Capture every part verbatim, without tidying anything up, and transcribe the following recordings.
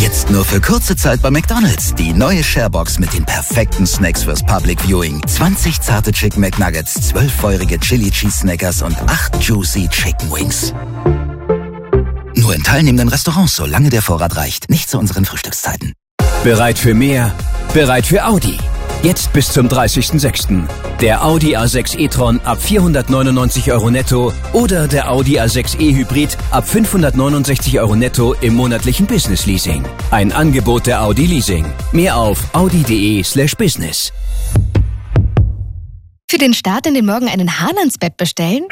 Jetzt nur für kurze Zeit bei McDonald's. Die neue Sharebox mit den perfekten Snacks fürs Public Viewing. zwanzig zarte Chicken McNuggets, zwölf feurige Chili Cheese Snackers und acht Juicy Chicken Wings. Nur in teilnehmenden Restaurants, solange der Vorrat reicht. Nicht zu unseren Frühstückszeiten. Bereit für mehr? Bereit für Audi. Jetzt bis zum dreißigsten sechsten Der Audi A sechs e-tron ab vierhundertneunundneunzig Euro netto oder der Audi A sechs e Hybrid ab fünfhundertneunundsechzig Euro netto im monatlichen Business Leasing. Ein Angebot der Audi Leasing. Mehr auf audi.de slash business. Für den Start in den Morgen einen Hahn ans Bett bestellen?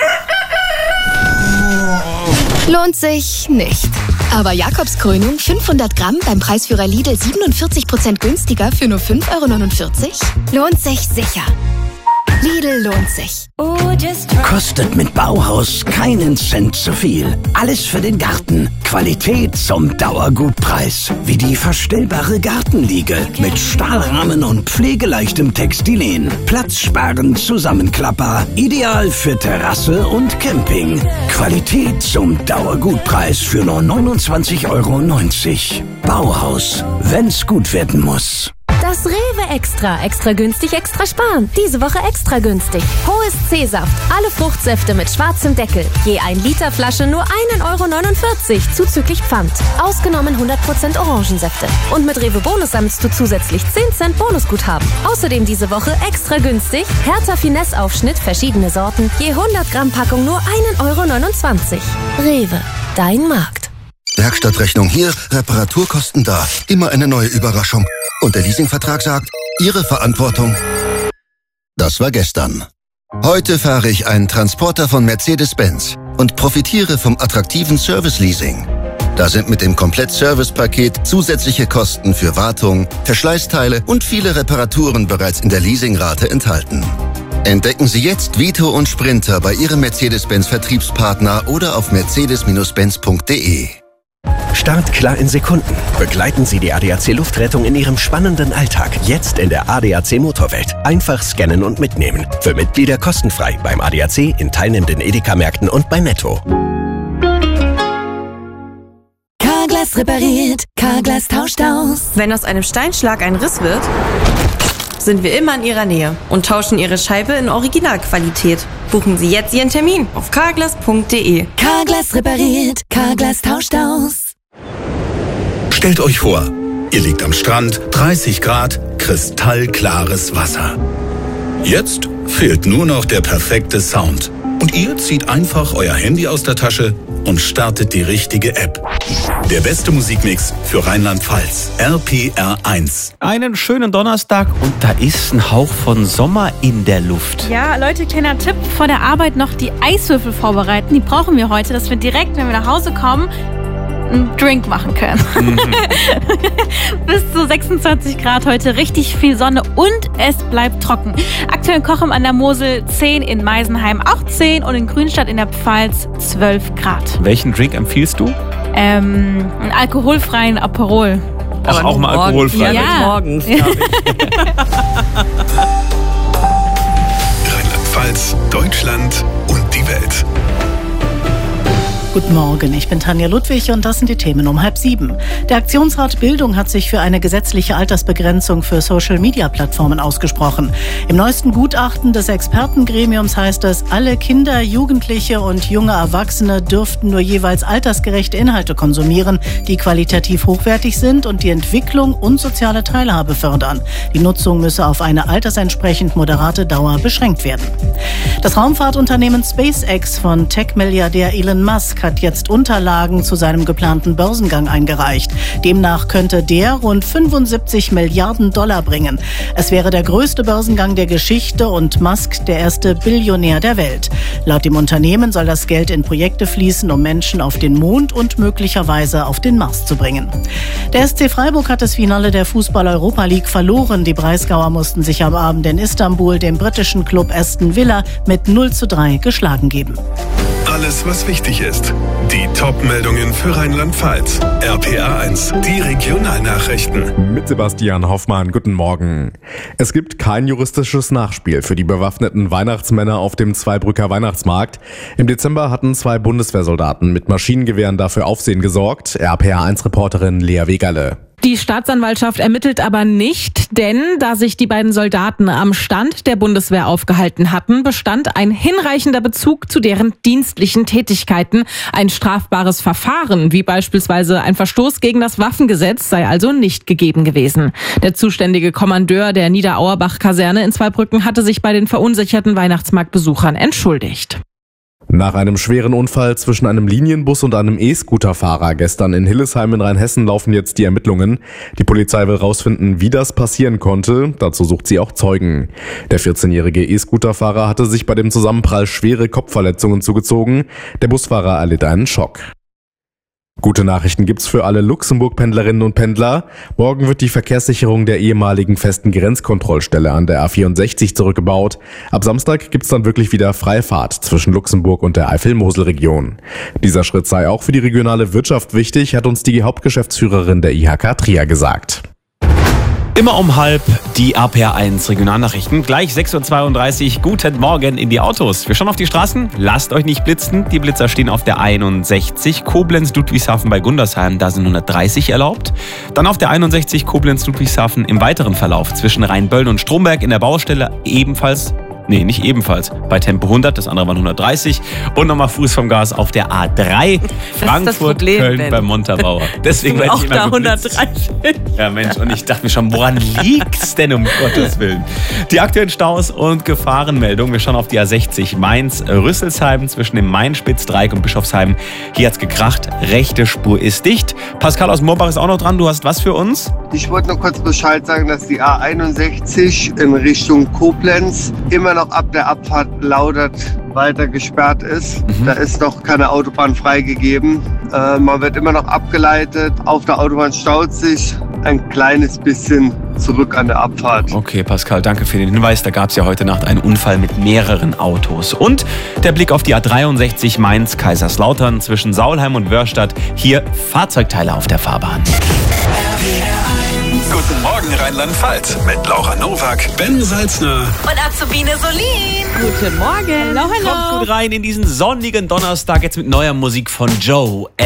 Lohnt sich nicht. Aber Jakobskrönung fünfhundert Gramm beim Preisführer Lidl siebenundvierzig Prozent günstiger für nur fünf Euro neunundvierzig? Lohnt sich sicher. Lidl lohnt sich. Kostet mit Bauhaus keinen Cent zu viel. Alles für den Garten. Qualität zum Dauergutpreis. Wie die verstellbare Gartenliege mit Stahlrahmen und pflegeleichtem Textilien. Platzsparend Zusammenklapper. Ideal für Terrasse und Camping. Qualität zum Dauergutpreis für nur neunundzwanzig Euro neunzig. Bauhaus. Wenn's gut werden muss. Das Rewe Extra. Extra günstig, extra sparen. Diese Woche extra günstig. Hohes C-Saft. Alle Fruchtsäfte mit schwarzem Deckel. Je ein Liter Flasche nur ein Euro neunundvierzig. Zuzüglich Pfand. Ausgenommen hundert Prozent Orangensäfte. Und mit Rewe Bonus sammelst du zusätzlich zehn Cent Bonusguthaben. Außerdem diese Woche extra günstig. Hertha Finesse Aufschnitt, verschiedene Sorten. Je hundert Gramm Packung nur ein Euro neunundzwanzig. Rewe. Dein Markt. Werkstattrechnung hier, Reparaturkosten da. Immer eine neue Überraschung. Und der Leasingvertrag sagt, Ihre Verantwortung. Das war gestern. Heute fahre ich einen Transporter von Mercedes-Benz und profitiere vom attraktiven Service-Leasing. Da sind mit dem Komplett-Service-Paket zusätzliche Kosten für Wartung, Verschleißteile und viele Reparaturen bereits in der Leasingrate enthalten. Entdecken Sie jetzt Vito und Sprinter bei Ihrem Mercedes-Benz-Vertriebspartner oder auf mercedes Benz punkt de. Start klar in Sekunden. Begleiten Sie die A D A C Luftrettung in Ihrem spannenden Alltag. Jetzt in der A D A C Motorwelt. Einfach scannen und mitnehmen. Für Mitglieder kostenfrei beim A D A C, in teilnehmenden Edeka-Märkten und bei Netto. Carglass repariert, Carglass tauscht aus. Wenn aus einem Steinschlag ein Riss wird, sind wir immer in Ihrer Nähe und tauschen Ihre Scheibe in Originalqualität. Buchen Sie jetzt Ihren Termin auf carglass punkt de. Carglass repariert, Carglass tauscht aus. Stellt euch vor, ihr liegt am Strand, dreißig Grad, kristallklares Wasser. Jetzt fehlt nur noch der perfekte Sound. Und ihr zieht einfach euer Handy aus der Tasche und startet die richtige App. Der beste Musikmix für Rheinland-Pfalz. R P R eins. Einen schönen Donnerstag und da ist ein Hauch von Sommer in der Luft. Ja, Leute, kleiner Tipp, vor der Arbeit noch die Eiswürfel vorbereiten. Die brauchen wir heute, dass wir direkt, wenn wir nach Hause kommen, einen Drink machen können. Mhm. Bis zu sechsundzwanzig Grad heute, richtig viel Sonne und es bleibt trocken. Aktuell in Kochem an der Mosel zehn, in Meisenheim auch zehn und in Grünstadt in der Pfalz zwölf Grad. Welchen Drink empfiehlst du? Ähm, einen alkoholfreien Aperol. Ach, auch mal alkoholfrei? Ja, ja. Morgens, glaube ich. Rheinland-Pfalz, Deutschland und die Welt. Guten Morgen, ich bin Tanja Ludwig und das sind die Themen um halb sieben. Der Aktionsrat Bildung hat sich für eine gesetzliche Altersbegrenzung für Social-Media-Plattformen ausgesprochen. Im neuesten Gutachten des Expertengremiums heißt es, alle Kinder, Jugendliche und junge Erwachsene dürften nur jeweils altersgerechte Inhalte konsumieren, die qualitativ hochwertig sind und die Entwicklung und soziale Teilhabe fördern. Die Nutzung müsse auf eine altersentsprechend moderate Dauer beschränkt werden. Das Raumfahrtunternehmen SpaceX von Tech-Milliardär Elon Musk hat jetzt Unterlagen zu seinem geplanten Börsengang eingereicht. Demnach könnte der rund fünfundsiebzig Milliarden Dollar bringen. Es wäre der größte Börsengang der Geschichte und Musk der erste Billionär der Welt. Laut dem Unternehmen soll das Geld in Projekte fließen, um Menschen auf den Mond und möglicherweise auf den Mars zu bringen. Der S C Freiburg hat das Finale der Fußball-Europa League verloren. Die Breisgauer mussten sich am Abend in Istanbul dem britischen Club Aston Villa mit null zu drei geschlagen geben. Alles, was wichtig ist. Die Top-Meldungen für Rheinland-Pfalz. R P R eins, die Regionalnachrichten. Mit Sebastian Hoffmann, guten Morgen. Es gibt kein juristisches Nachspiel für die bewaffneten Weihnachtsmänner auf dem Zweibrücker Weihnachtsmarkt. Im Dezember hatten zwei Bundeswehrsoldaten mit Maschinengewehren dafür Aufsehen gesorgt. R P R eins Reporterin Lea Wegerle. Die Staatsanwaltschaft ermittelt aber nicht, denn da sich die beiden Soldaten am Stand der Bundeswehr aufgehalten hatten, bestand ein hinreichender Bezug zu deren dienstlichen Tätigkeiten. Ein strafbares Verfahren, wie beispielsweise ein Verstoß gegen das Waffengesetz, sei also nicht gegeben gewesen. Der zuständige Kommandeur der Niederauerbach-Kaserne in Zweibrücken hatte sich bei den verunsicherten Weihnachtsmarktbesuchern entschuldigt. Nach einem schweren Unfall zwischen einem Linienbus und einem E-Scooter-Fahrer gestern in Hillesheim in Rheinhessen laufen jetzt die Ermittlungen. Die Polizei will rausfinden, wie das passieren konnte. Dazu sucht sie auch Zeugen. Der vierzehnjährige E-Scooter-Fahrer hatte sich bei dem Zusammenprall schwere Kopfverletzungen zugezogen. Der Busfahrer erlitt einen Schock. Gute Nachrichten gibt's für alle Luxemburg-Pendlerinnen und Pendler. Morgen wird die Verkehrssicherung der ehemaligen festen Grenzkontrollstelle an der A vierundsechzig zurückgebaut. Ab Samstag gibt's dann wirklich wieder Freifahrt zwischen Luxemburg und der Eifel-Mosel-Region. Dieser Schritt sei auch für die regionale Wirtschaft wichtig, hat uns die Hauptgeschäftsführerin der I H K Trier gesagt. Immer um halb die R P R eins Regionalnachrichten. Gleich sechs Uhr zweiunddreißig. Guten Morgen in die Autos. Wir schauen auf die Straßen. Lasst euch nicht blitzen. Die Blitzer stehen auf der einundsechzig. Koblenz-Ludwigshafen bei Gundersheim. Da sind hundertdreißig erlaubt. Dann auf der einundsechzig Koblenz-Ludwigshafen im weiteren Verlauf zwischen Rheinböllen und Stromberg in der Baustelle ebenfalls. Nee, nicht ebenfalls. Bei Tempo hundert, das andere waren hundertdreißig. Und nochmal Fuß vom Gas auf der A drei. Frankfurt, Köln bei Montabaur. Deswegen werde ich immer auch da hundertdreißig. Ja, Mensch, und ich dachte mir schon, woran liegt's denn, um Gottes Willen? Die aktuellen Staus und Gefahrenmeldungen. Wir schauen auf die A sechzig Mainz-Rüsselsheim zwischen dem Main-Spitz-Dreieck und Bischofsheim. Hier hat's gekracht. Rechte Spur ist dicht. Pascal aus Moorbach ist auch noch dran. Du hast was für uns? Ich wollte nur kurz Bescheid sagen, dass die A einundsechzig in Richtung Koblenz immer noch ab der Abfahrt Laudert weiter gesperrt ist. Mhm. Da ist noch keine Autobahn freigegeben. Äh, man wird immer noch abgeleitet. Auf der Autobahn staut sich ein kleines bisschen zurück an der Abfahrt. Okay, Pascal, danke für den Hinweis. Da gab es ja heute Nacht einen Unfall mit mehreren Autos. Und der Blick auf die A dreiundsechzig Mainz-Kaiserslautern zwischen Saulheim und Wörstadt. Hier Fahrzeugteile auf der Fahrbahn. Guten Morgen Rheinland-Pfalz mit Laura Nowak, Ben Salzner und Azubine Solin. Guten Morgen. Hallo, hallo. Kommt gut rein in diesen sonnigen Donnerstag jetzt mit neuer Musik von Joe.